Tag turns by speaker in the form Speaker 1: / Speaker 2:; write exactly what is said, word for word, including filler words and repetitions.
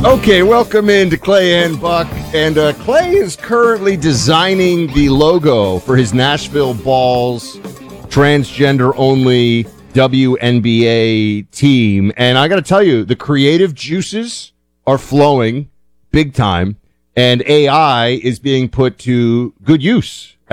Speaker 1: Okay, welcome into Clay and Buck. And uh, Clay is currently designing the logo for his Nashville Balls transgender-only W N B A team. And I got to tell you, the creative juices are flowing big time, and A I is being put to good use